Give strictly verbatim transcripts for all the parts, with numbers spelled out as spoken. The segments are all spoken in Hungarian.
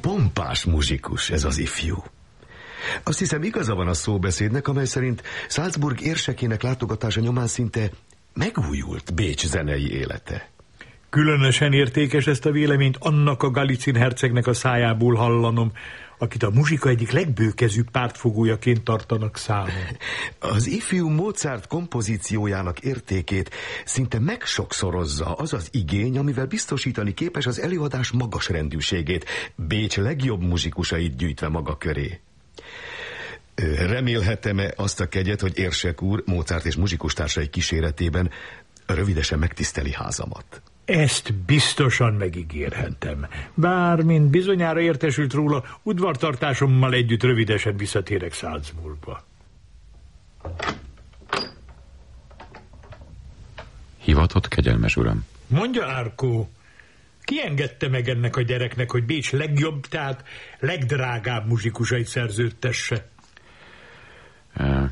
Pompás muzsikus ez az ifjú. Azt hiszem, igaza van a szóbeszédnek, amely szerint Salzburg érsekének látogatása nyomán szinte megújult Bécs zenei élete. Különösen értékes ezt a véleményt annak a Galicin hercegnek a szájából hallanom, akit a muzsika egyik legbőkezűbb pártfogójaként tartanak számon. Az ifjú Mozart kompozíciójának értékét szinte megsokszorozza az az igény, amivel biztosítani képes az előadás magas rendűségét, Bécs legjobb muzsikusait gyűjtve maga köré. Remélhetem-e azt a kegyet, hogy Érsek úr Mozart és muzsikustársai kíséretében rövidesen megtiszteli házamat? Ezt biztosan megígérhetem. Bár, mint bizonyára értesült róla, udvartartásommal együtt rövidesen visszatérek Salzburgba. Hivatott, kegyelmes uram? Mondja, Árkó, ki engedte meg ennek a gyereknek, hogy Bécs legjobb, tehát legdrágább muzsikusait szerződtesse? E,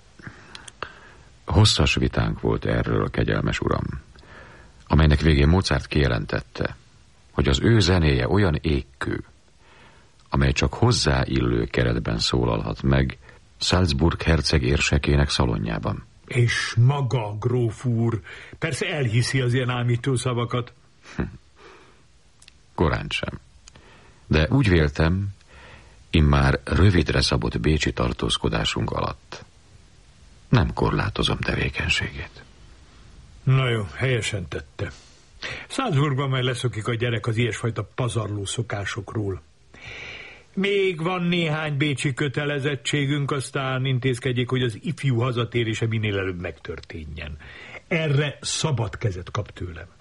hosszas vitánk volt erről, kegyelmes uram, amelynek végén Mozart kijelentette, hogy az ő zenéje olyan égkő, amely csak hozzáillő keretben szólalhat meg Salzburg herceg érsekének szalonjában. És maga, gróf úr, persze elhiszi az ilyen ámító szavakat. Hm. Korán sem. De úgy véltem, immár rövidre szabott bécsi tartózkodásunk alatt nem korlátozom tevékenységét. Na jó, helyesen tette. Salzburgban majd leszokik a gyerek az ilyesfajta pazarló szokásokról. Még van néhány bécsi kötelezettségünk, aztán intézkedjék, hogy az ifjú hazatérése minél előbb megtörténjen. Erre szabad kezet kap tőlem.